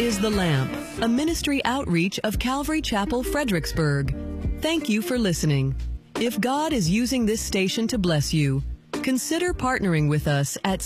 is The Lamp, a ministry outreach of Calvary Chapel, Fredericksburg. Thank you for listening. If God is using this station to bless you, consider partnering with us at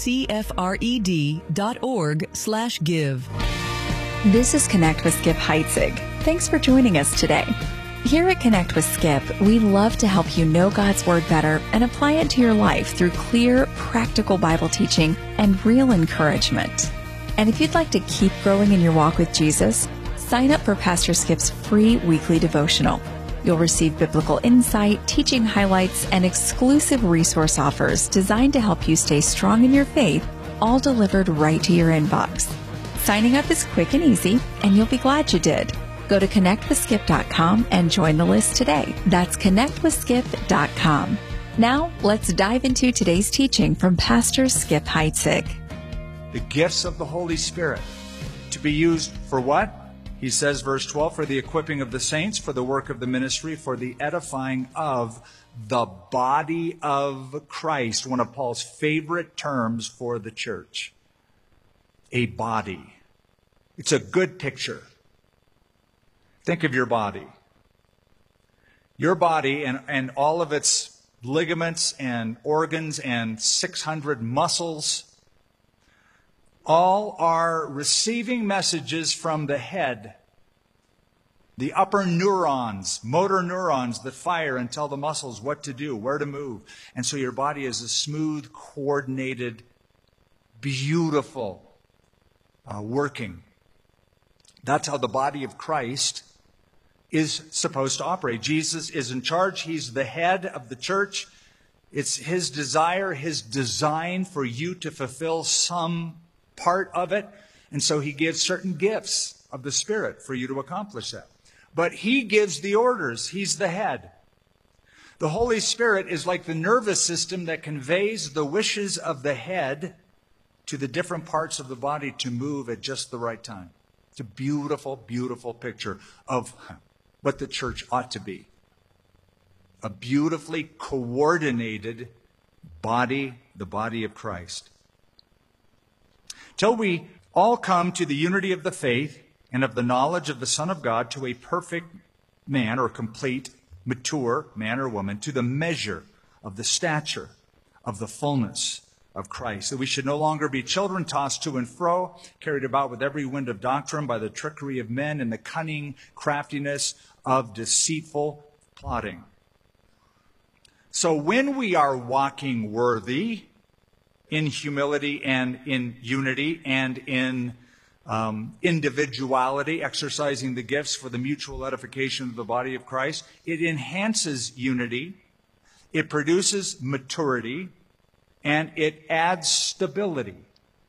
ccfred.org/give. This is Connect with Skip Heitzig. Thanks for joining us today. Here at Connect with Skip, we love to help you know God's Word better and apply it to your life through clear, practical Bible teaching and real encouragement. And if you'd like to keep growing in your walk with Jesus, sign up for Pastor Skip's free weekly devotional. You'll receive biblical insight, teaching highlights, and exclusive resource offers designed to help you stay strong in your faith, all delivered right to your inbox. Signing up is quick and easy, and you'll be glad you did. Go to connectwithskip.com and join the list today. That's connectwithskip.com. Now, let's dive into today's teaching from Pastor Skip Heitzig. The gifts of the Holy Spirit to be used for what? He says, verse 12, for the equipping of the saints, for the work of the ministry, for the edifying of the body of Christ, one of Paul's favorite terms for the church. A body. It's a good picture. Think of your body. Your body and all of its ligaments and organs and 600 muscles all are receiving messages from the head, the upper neurons, motor neurons that fire and tell the muscles what to do, where to move. And so your body is a smooth, coordinated, beautiful working. That's how the body of Christ is supposed to operate. Jesus is in charge. He's the head of the church. It's His desire, His design for you to fulfill some part of it. And so He gives certain gifts of the Spirit for you to accomplish that. But He gives the orders. He's the head. The Holy Spirit is like the nervous system that conveys the wishes of the head to the different parts of the body to move at just the right time. It's a beautiful, beautiful picture of what the church ought to be. A beautifully coordinated body, the body of Christ. Till we all come to the unity of the faith and of the knowledge of the Son of God, to a perfect man or complete, mature man or woman, to the measure of the stature of the fullness of Christ. That we should no longer be children tossed to and fro, carried about with every wind of doctrine by the trickery of men and the cunning craftiness of deceitful plotting. So when we are walking worthy, in humility and in unity and in individuality, exercising the gifts for the mutual edification of the body of Christ, it enhances unity, it produces maturity, and it adds stability.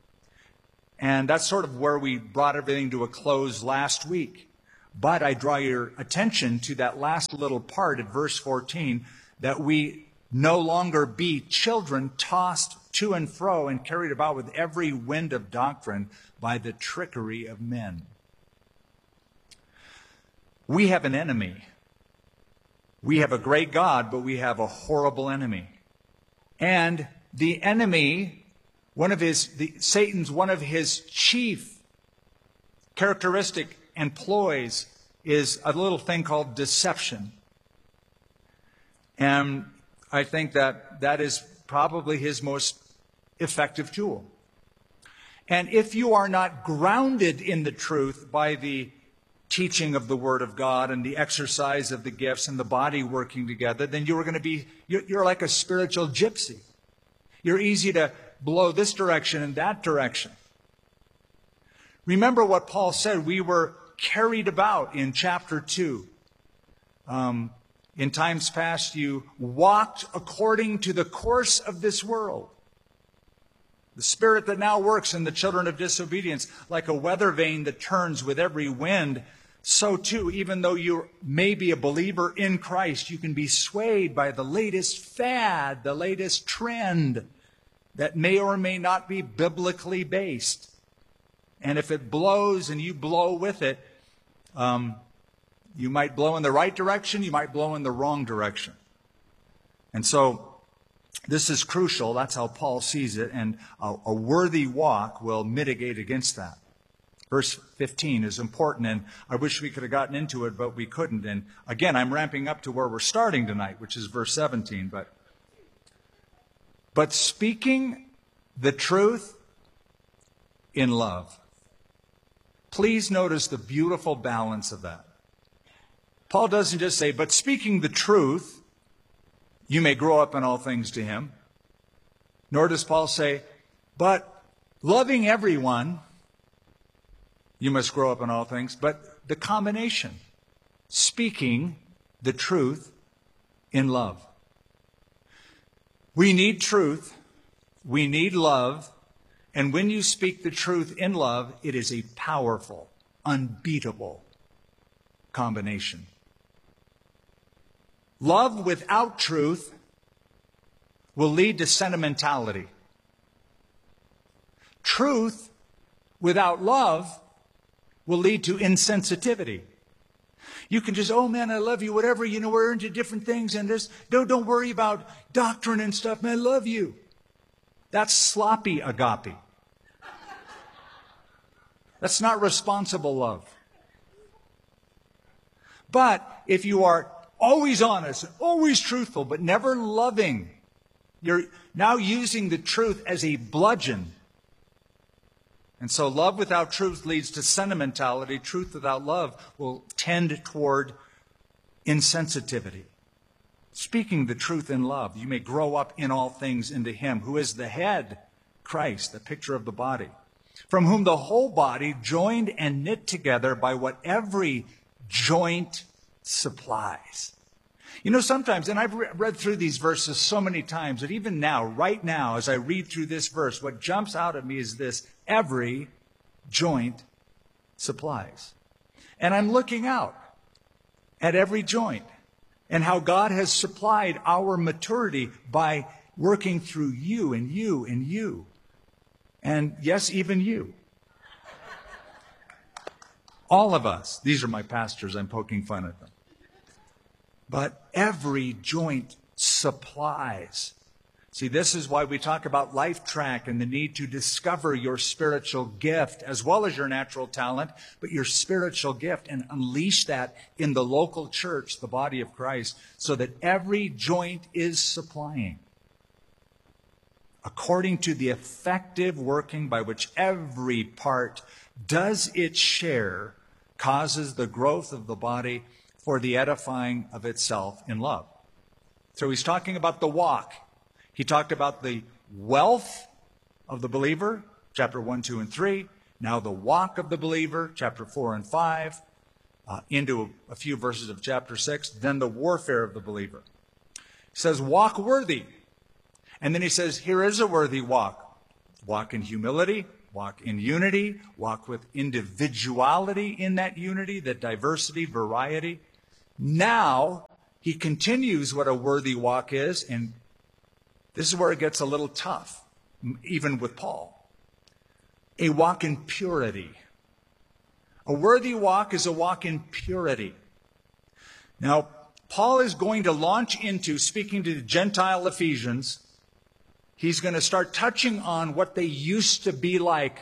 And that's sort of where we brought everything to a close last week. But I draw your attention to that last little part at verse 14, that we no longer be children tossed to and fro and carried about with every wind of doctrine by the trickery of men. We have an enemy. We have a great God, but we have a horrible enemy. And the enemy, Satan's one of his chief characteristic and ploys is a little thing called deception. And I think that is probably his most effective tool. And if you are not grounded in the truth by the teaching of the Word of God and the exercise of the gifts and the body working together, then you're like a spiritual gypsy. You're easy to blow this direction and that direction. Remember what Paul said. We were carried about in chapter 2. In times past, you walked according to the course of this world. The spirit that now works in the children of disobedience, like a weather vane that turns with every wind, so too, even though you may be a believer in Christ, you can be swayed by the latest fad, the latest trend that may or may not be biblically based. And if it blows and you blow with it, you might blow in the right direction, you might blow in the wrong direction. And so this is crucial. That's how Paul sees it. And a worthy walk will mitigate against that. Verse 15 is important, and I wish we could have gotten into it, but we couldn't. And again, I'm ramping up to where we're starting tonight, which is verse 17. But speaking the truth in love. Please notice the beautiful balance of that. Paul doesn't just say, but speaking the truth, you may grow up in all things to him. Nor does Paul say, but loving everyone, you must grow up in all things. But the combination, speaking the truth in love. We need truth. We need love. And when you speak the truth in love, it is a powerful, unbeatable combination. Love without truth will lead to sentimentality. Truth without love will lead to insensitivity. You can just, oh man, I love you, whatever, we're into different things, and don't worry about doctrine and stuff, man, I love you. That's sloppy agape. That's not responsible love. But if you are always honest, always truthful, but never loving, you're now using the truth as a bludgeon. And so love without truth leads to sentimentality. Truth without love will tend toward insensitivity. Speaking the truth in love, you may grow up in all things into him who is the head, Christ, the picture of the body, from whom the whole body, joined and knit together by what every joint supplies. Sometimes, and I've read through these verses so many times, that even now, right now, as I read through this verse, what jumps out at me is this: every joint supplies. And I'm looking out at every joint and how God has supplied our maturity by working through you and you and you. And yes, even you. All of us. These are my pastors. I'm poking fun at them. But every joint supplies. See, this is why we talk about Life Track and the need to discover your spiritual gift as well as your natural talent, but your spiritual gift, and unleash that in the local church, the body of Christ, so that every joint is supplying according to the effective working by which every part does its share, causes the growth of the body for the edifying of itself in love. So he's talking about the walk. He talked about the wealth of the believer, chapter 1, 2, and 3. Now the walk of the believer, chapter 4 and 5, into a few verses of chapter 6. Then the warfare of the believer. He says, walk worthy. And then he says, here is a worthy walk. Walk in humility, walk in unity, walk with individuality in that unity, that diversity, variety. Now, he continues what a worthy walk is, and this is where it gets a little tough, even with Paul. A walk in purity. A worthy walk is a walk in purity. Now, Paul is going to launch into speaking to the Gentile Ephesians. He's going to start touching on what they used to be like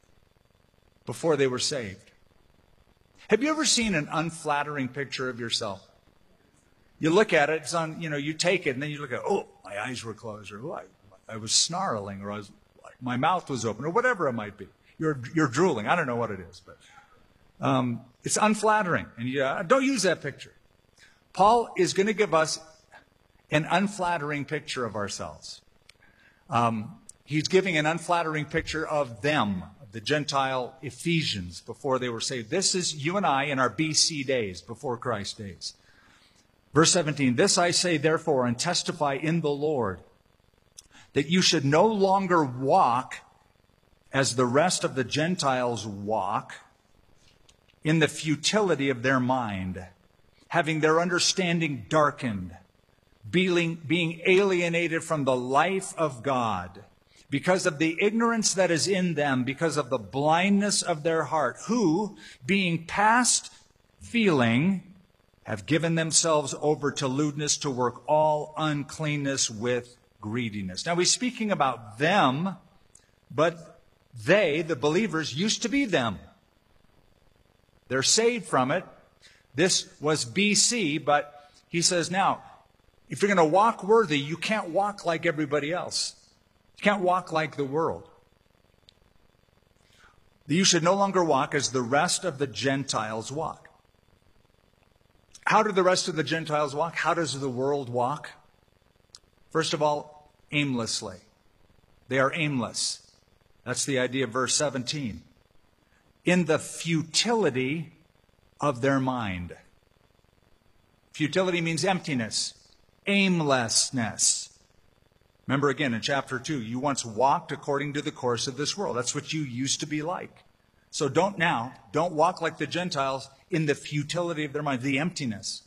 before they were saved. Have you ever seen an unflattering picture of yourself? You look at it, it's on, you take it, and then you look at, oh, my eyes were closed, or oh, I was snarling, or my mouth was open, or whatever it might be. You're drooling. I don't know what it is, but it's unflattering, and don't use that picture. Paul is going to give us an unflattering picture of ourselves. He's giving an unflattering picture of them, of the Gentile Ephesians, before they were saved. This is you and I in our BC days, before Christ's days. Verse 17, this I say therefore and testify in the Lord, that you should no longer walk as the rest of the Gentiles walk, in the futility of their mind, having their understanding darkened, being alienated from the life of God, because of the ignorance that is in them, because of the blindness of their heart, who, being past feeling, have given themselves over to lewdness, to work all uncleanness with greediness. Now, he's speaking about them, but they, the believers, used to be them. They're saved from it. This was BC, but he says now, if you're going to walk worthy, you can't walk like everybody else. You can't walk like the world. You should no longer walk as the rest of the Gentiles walk. How do the rest of the Gentiles walk? How does the world walk? First of all, aimlessly. They are aimless. That's the idea of verse 17. In the futility of their mind. Futility means emptiness, aimlessness. Remember again in chapter 2, you once walked according to the course of this world. That's what you used to be like. So don't walk like the Gentiles in the futility of their mind, the emptiness.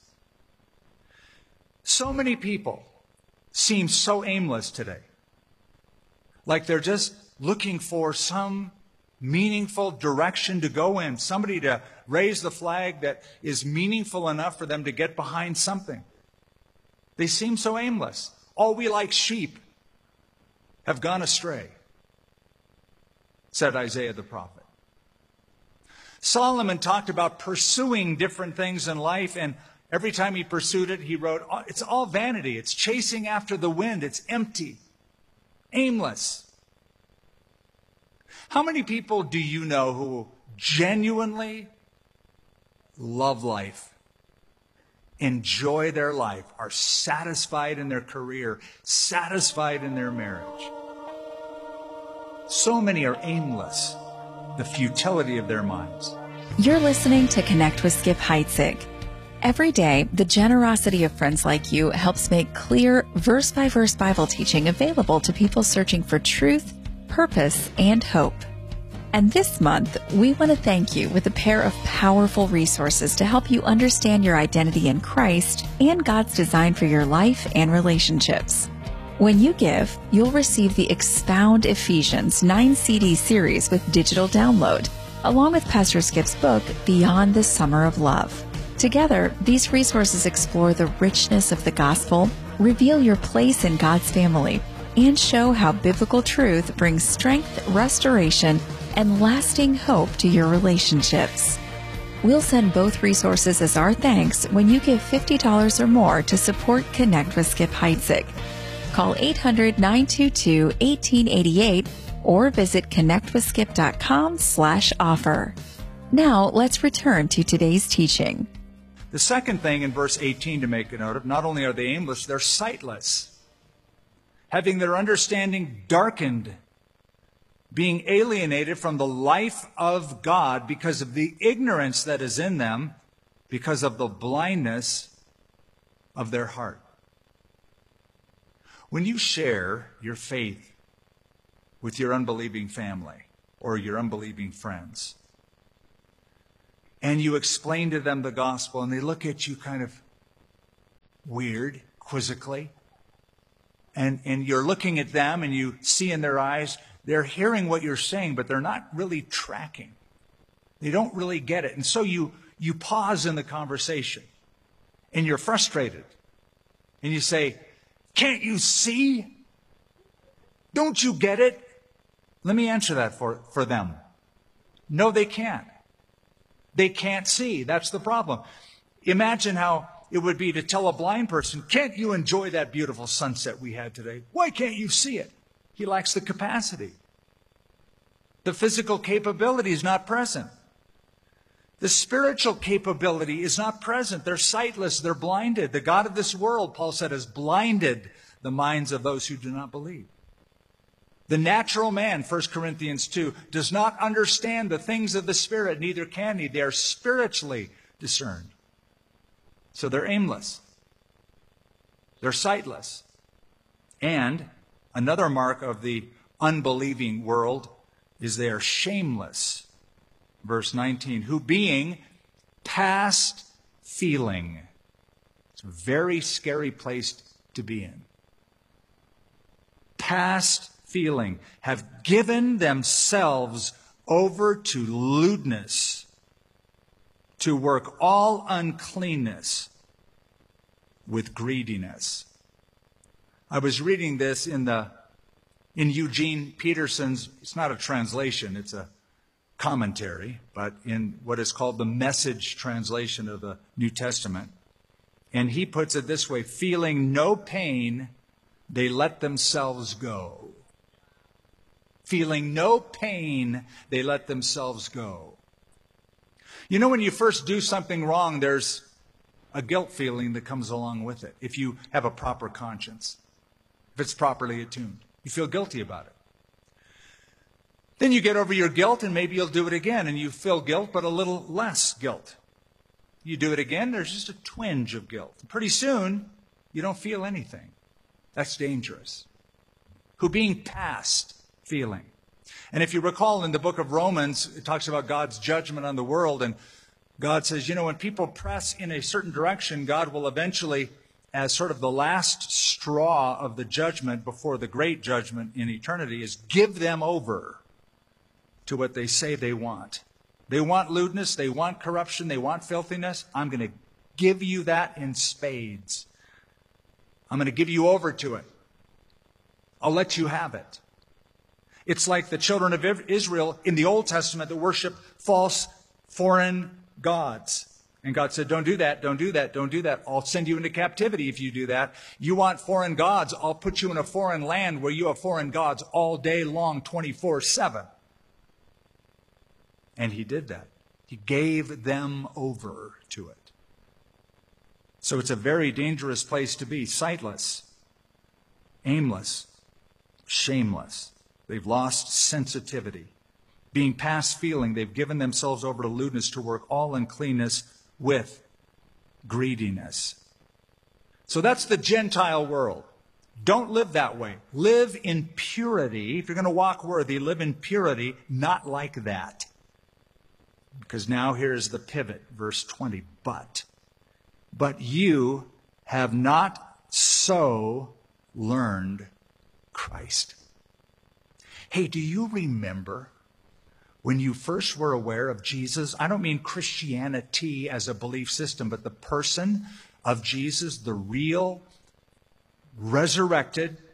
So many people seem so aimless today. Like they're just looking for some meaningful direction to go in, somebody to raise the flag that is meaningful enough for them to get behind something. They seem so aimless. All we like sheep have gone astray, said Isaiah the prophet. Solomon talked about pursuing different things in life, and every time he pursued it, he wrote, it's all vanity. It's chasing after the wind. It's empty, aimless. How many people do you know who genuinely love life, enjoy their life, are satisfied in their career, satisfied in their marriage? So many are aimless, the futility of their minds. You're listening to Connect with Skip Heitzig. Every day, the generosity of friends like you helps make clear verse-by-verse Bible teaching available to people searching for truth, purpose, and hope. And this month, we want to thank you with a pair of powerful resources to help you understand your identity in Christ and God's design for your life and relationships. When you give, you'll receive the Expound Ephesians 9 CD series with digital download, along with Pastor Skip's book, Beyond the Summer of Love. Together, these resources explore the richness of the gospel, reveal your place in God's family, and show how biblical truth brings strength, restoration, and lasting hope to your relationships. We'll send both resources as our thanks when you give $50 or more to support Connect with Skip Heitzig. Call 800-922-1888 or visit connectwithskip.com/offer. Now, let's return to today's teaching. The second thing in verse 18 to make a note of, not only are they aimless, they're sightless, having their understanding darkened, being alienated from the life of God because of the ignorance that is in them, because of the blindness of their heart. When you share your faith with your unbelieving family or your unbelieving friends, and you explain to them the gospel, and they look at you kind of weird, quizzically, and you're looking at them and you see in their eyes, they're hearing what you're saying, but they're not really tracking. They don't really get it. And so you pause in the conversation, and you're frustrated. And you say, can't you see? Don't you get it? Let me answer that for them. No, they can't. They can't see. That's the problem. Imagine how it would be to tell a blind person, can't you enjoy that beautiful sunset we had today? Why can't you see it? He lacks the capacity. The physical capability is not present. The spiritual capability is not present. They're sightless. They're blinded. The God of this world, Paul said, has blinded the minds of those who do not believe. The natural man, 1 Corinthians 2, does not understand the things of the Spirit, neither can he. They are spiritually discerned. So they're aimless. They're sightless. And another mark of the unbelieving world is they are shameless. Verse 19, who being past feeling. It's a very scary place to be in. Past feeling, have given themselves over to lewdness, to work all uncleanness with greediness. I was reading this in Eugene Peterson's, it's not a translation, it's a commentary, but in what is called the Message translation of the New Testament. And he puts it this way: feeling no pain, they let themselves go. Feeling no pain, they let themselves go. You know, when you first do something wrong, there's a guilt feeling that comes along with it. If you have a proper conscience, if it's properly attuned, you feel guilty about it. Then you get over your guilt and maybe you'll do it again, and you feel guilt, but a little less guilt. You do it again, there's just a twinge of guilt. Pretty soon, you don't feel anything. That's dangerous. Who being past feeling. And if you recall in the book of Romans, it talks about God's judgment on the world, and God says, you know, when people press in a certain direction, God will eventually, as sort of the last straw of the judgment before the great judgment in eternity, is give them over to what they say they want. They want lewdness, they want corruption, they want filthiness. I'm going to give you that in spades. I'm going to give you over to it. I'll let you have it. It's like the children of Israel in the Old Testament that worship false foreign gods. And God said, don't do that, don't do that, don't do that. I'll send you into captivity if you do that. You want foreign gods, I'll put you in a foreign land where you have foreign gods all day long, 24/7. And he did that. He gave them over to it. So it's a very dangerous place to be. Sightless, aimless, shameless. They've lost sensitivity. Being past feeling, they've given themselves over to lewdness, to work all uncleanness with greediness. So that's the Gentile world. Don't live that way. Live in purity. If you're going to walk worthy, live in purity, not like that. Because now here's the pivot, verse 20. But you have not so learned Christ. Hey, do you remember when you first were aware of Jesus? I don't mean Christianity as a belief system, but the person of Jesus, the real, resurrected,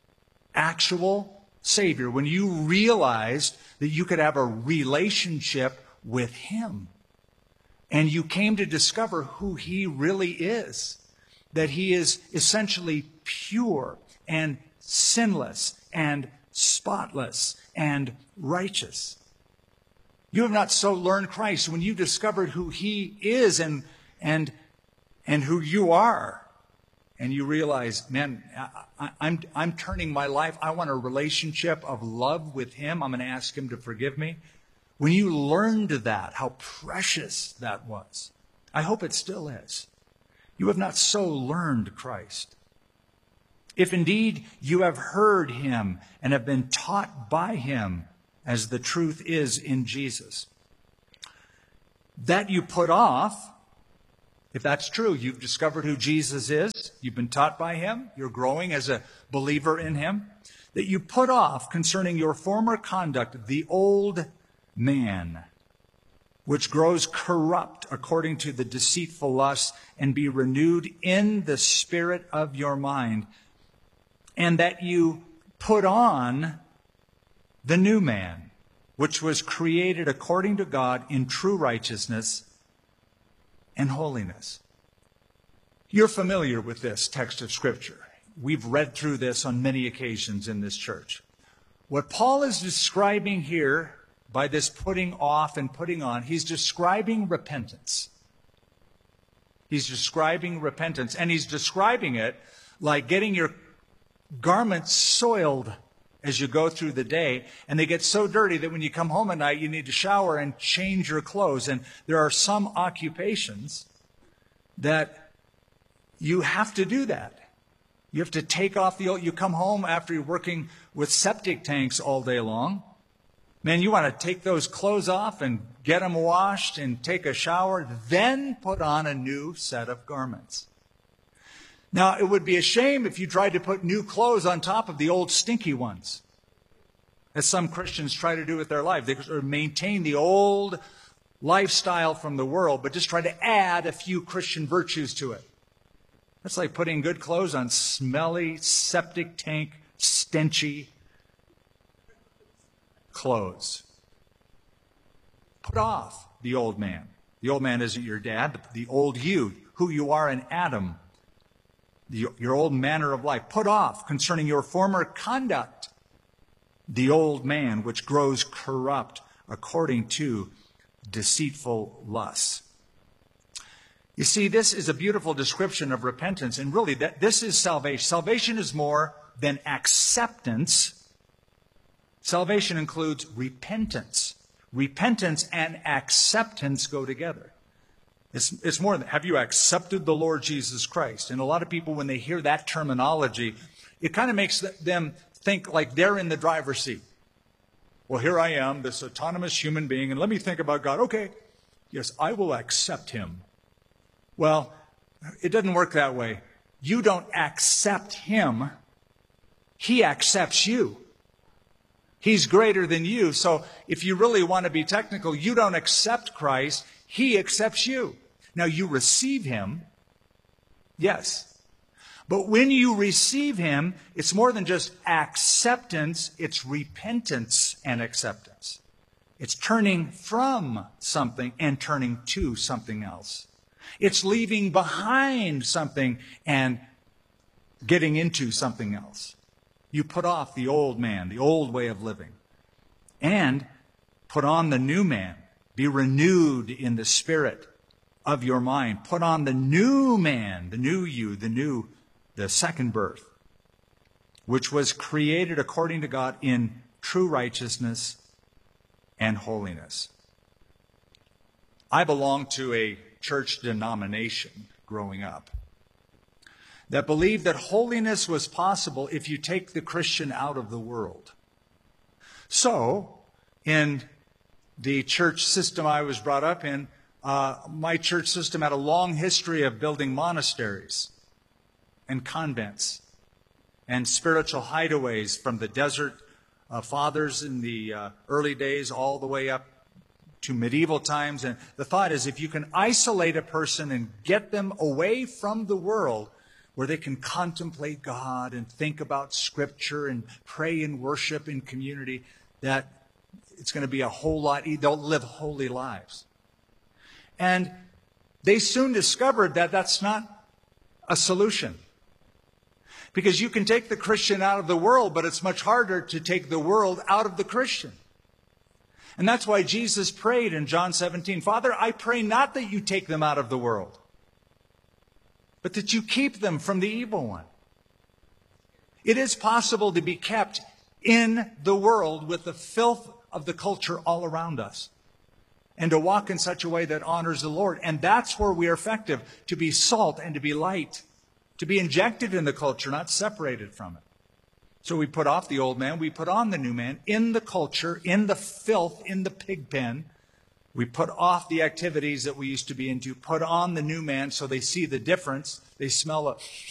actual Savior. When you realized that you could have a relationship with Him, and you came to discover who He really is, that He is essentially pure and sinless and spotless and righteous. You have not so learned Christ. When you discovered who He is and who you are, and you realize, man, I'm turning my life. I want a relationship of love with Him. I'm going to ask Him to forgive me. When you learned that, how precious that was, I hope it still is. You have not so learned Christ. If indeed you have heard Him and have been taught by Him, as the truth is in Jesus, that you put off, if that's true, you've discovered who Jesus is, you've been taught by Him, you're growing as a believer in Him, that you put off concerning your former conduct the old man, which grows corrupt according to the deceitful lusts, and be renewed in the spirit of your mind, and that you put on the new man, which was created according to God in true righteousness and holiness. You're familiar with this text of Scripture. We've read through this on many occasions in this church. What Paul is describing here by this putting off and putting on, he's describing repentance. He's describing repentance, and he's describing it like getting your garments soiled as you go through the day, and they get so dirty that when you come home at night, you need to shower and change your clothes. And there are some occupations that you have to do that. You have to take off the old. You come home after you're working with septic tanks all day long. Man, you want to take those clothes off and get them washed and take a shower, then put on a new set of garments. Now, it would be a shame if you tried to put new clothes on top of the old stinky ones, as some Christians try to do with their life. They sort of maintain the old lifestyle from the world, but just try to add a few Christian virtues to it. That's like putting good clothes on smelly, septic tank, stenchy clothes. Put off the old man. The old man isn't your dad, the old you, who you are in Adam, your old manner of life. Put off concerning your former conduct the old man which grows corrupt according to deceitful lusts. You see, this is a beautiful description of repentance, and really this is salvation. Salvation is more than acceptance. Salvation includes repentance. Repentance and acceptance go together. It's more than, have you accepted the Lord Jesus Christ? And a lot of people, when they hear that terminology, it kind of makes them think like they're in the driver's seat. Well, here I am, this autonomous human being, and let me think about God. Okay, yes, I will accept him. Well, it doesn't work that way. You don't accept him. He accepts you. He's greater than you. So if you really want to be technical, you don't accept Christ. He accepts you. Now, you receive him, yes. But when you receive him, it's more than just acceptance. It's repentance and acceptance. It's turning from something and turning to something else. It's leaving behind something and getting into something else. You put off the old man, the old way of living, and put on the new man. Be renewed in the spirit of your mind. Put on the new man, the new you, the second birth, which was created according to God in true righteousness and holiness. I belonged to a church denomination growing up that believed that holiness was possible if you take the Christian out of the world. So, in the church system I was brought up in, my church system had a long history of building monasteries and convents and spiritual hideaways from the desert fathers in the early days all the way up to medieval times. And the thought is, if you can isolate a person and get them away from the world where they can contemplate God and think about Scripture and pray and worship in community, that it's going to be a whole lot, they'll live holy lives. And they soon discovered that that's not a solution. Because you can take the Christian out of the world, but it's much harder to take the world out of the Christian. And that's why Jesus prayed in John 17, Father, I pray not that you take them out of the world, but that you keep them from the evil one. It is possible to be kept in the world with the filth of the culture all around us, and to walk in such a way that honors the Lord. And that's where we are effective, to be salt and to be light, to be injected in the culture, not separated from it. So we put off the old man, we put on the new man in the culture, in the filth, in the pig pen. We put off the activities that we used to be into, put on the new man so they see the difference. They smell